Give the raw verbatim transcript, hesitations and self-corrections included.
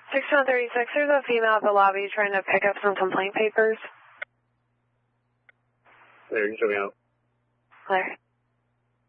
six one thirty-six, there's a female at the lobby trying to pick up some complaint papers. There, you can show me out. There.